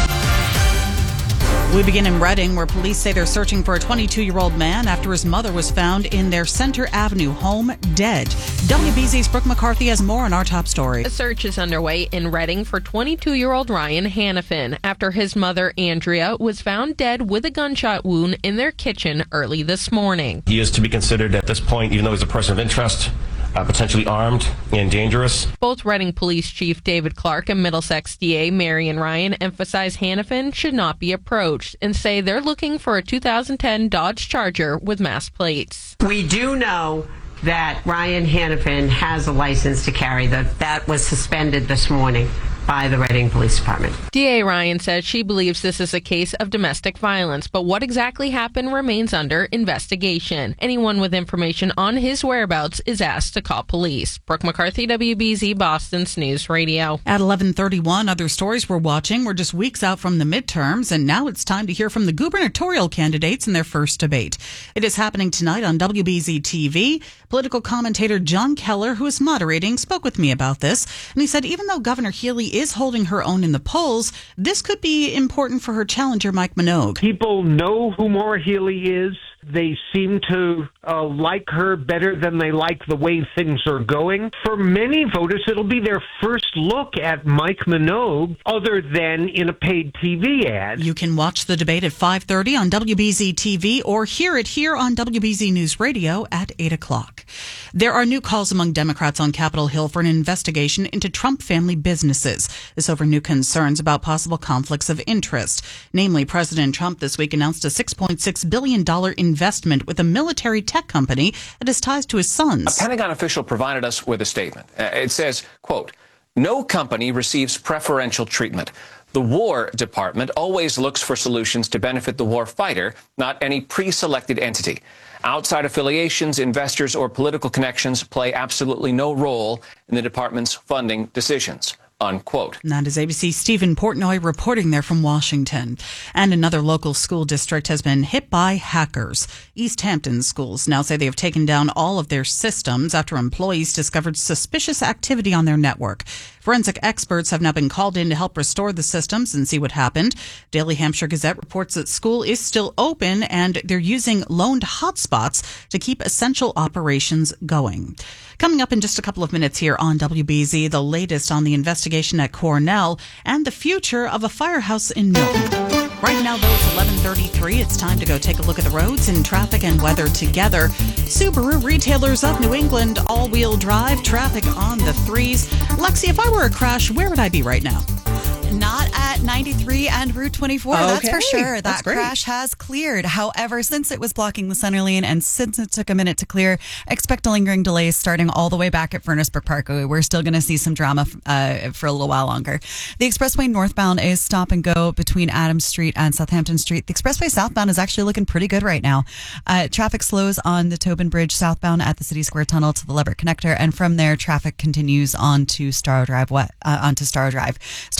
We begin in Reading, where police say they're searching for a twenty-two-year-old man after his mother was found in their Center Avenue home dead. W B Z's Brooke McCarthy has more on our top story.
A search is underway in Reading for twenty-two-year-old Ryan Hannafin after his mother, Andrea, was found dead with a gunshot wound in their kitchen early this morning.
He is to be considered at this point, even though he's a person of interest, Uh, potentially armed and dangerous.
Both Reading Police Chief David Clark and Middlesex D A Marion Ryan emphasize Hannafin should not be approached and say they're looking for a two thousand ten Dodge Charger with mass plates.
We do know that Ryan Hannafin has a license to carry. That that was suspended this morning by the Reading Police Department.
D A Ryan says she believes this is a case of domestic violence, but what exactly happened remains under investigation. Anyone with information on his whereabouts is asked to call police. Brooke McCarthy, W B Z Boston's News Radio.
At eleven thirty-one, other stories we're watching. We're just weeks out from the midterms, and now it's time to hear from the gubernatorial candidates in their first debate. It is happening tonight on W B Z T V. Political commentator John Keller, who is moderating, spoke with me about this, and he said even though Governor Healy is holding her own in the polls, this could be important for her challenger, Mike Minogue.
People know who Maura Healey is. They seem to uh, like her better than they like the way things are going. For many voters, it'll be their first look at Mike Minogue other than in a paid T V ad.
You can watch the debate at five thirty on W B Z T V or hear it here on W B Z News Radio at eight o'clock. There are new calls among Democrats on Capitol Hill for an investigation into Trump family businesses. This over new concerns about possible conflicts of interest. Namely, President Trump this week announced a six point six billion dollars investment with a military tech company that has ties to his sons.
A Pentagon official provided us with a statement. It says, quote, "No company receives preferential treatment. The War Department always looks for solutions to benefit the war fighter, not any pre-selected entity. Outside affiliations, investors, or political connections play absolutely no role in the department's funding decisions." Unquote.
And that is A B C's Stephen Portnoy reporting there from Washington. And another local school district has been hit by hackers. East Hampton schools now say they have taken down all of their systems after employees discovered suspicious activity on their network. Forensic experts have now been called in to help restore the systems and see what happened. Daily Hampshire Gazette reports that school is still open and they're using loaned hotspots to keep essential operations going. Coming up in just a couple of minutes here on W B Z, the latest on the investigation at Cornell and the future of a firehouse in Milton. Right now, though, it's eleven thirty-three. It's time to go take a look at the roads and traffic and weather together. Subaru Retailers of New England, all-wheel drive, traffic on the threes. Lexi, if I were a crash, where would I be right now?
Not at ninety-three and Route twenty-four,
Okay.
that's for sure.
That's
That
great.
crash has cleared. However, since it was blocking the center lane and since it took a minute to clear, expect lingering delays starting all the way back at Furnace Brook Parkway. We're still going to see some drama uh, for a little while longer. The expressway northbound is stop and go between Adams Street and Southampton Street. The expressway southbound is actually looking pretty good right now. Uh, traffic slows on the Tobin Bridge southbound at the City Square Tunnel to the Leverett Connector, and from there, traffic continues on to Starrow Drive, uh, onto Starrow Drive. Starrow westbound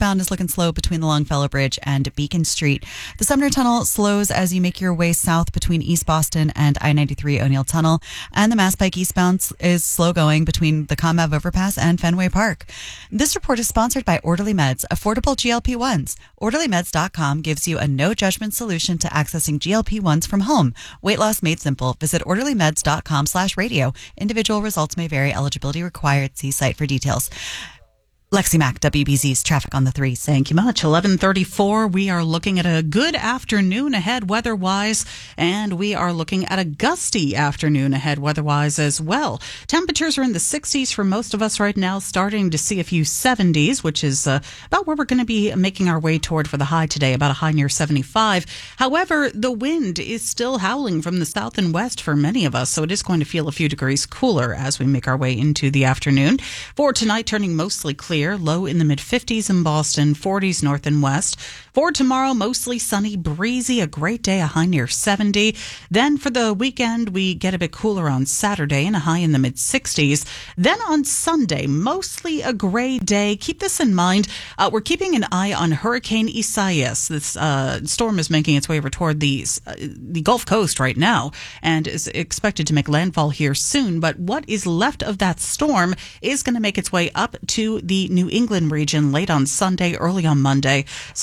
southbound is looking slow between the Longfellow Bridge and Beacon Street. The Sumner Tunnel slows as you make your way south between East Boston and I ninety-three O'Neill Tunnel. And the Mass Pike eastbound is slow going between the ComAv overpass and Fenway Park. This report is sponsored by Orderly Meds, affordable G L P ones. orderly meds dot com gives you a no-judgment solution to accessing G L P ones from home. Weight loss made simple. Visit orderly meds dot com slash radio. Individual results may vary. Eligibility required. See site for details. Lexi Mack, W B Z's Traffic on the Threes.
Thank you much. eleven thirty-four. We are looking at a good afternoon ahead weather-wise, and we are looking at a gusty afternoon ahead weather-wise as well. Temperatures are in the sixties for most of us right now, starting to see a few seventies, which is uh, about where we're going to be making our way toward for the high today, about a high near seventy-five. However, the wind is still howling from the south and west for many of us, so it is going to feel a few degrees cooler as we make our way into the afternoon. For tonight, turning mostly clear. Low in the mid-fifties in Boston, forties north and west. For tomorrow, mostly sunny, breezy, a great day, a high near seventy. Then for the weekend, we get a bit cooler on Saturday and a high in the mid-sixties. Then on Sunday, mostly a gray day. Keep this in mind. Uh, we're keeping an eye on Hurricane Isaias. This uh, storm is making its way over toward the, uh, the Gulf Coast right now and is expected to make landfall here soon. But what is left of that storm is going to make its way up to the New England region late on Sunday, early on Monday.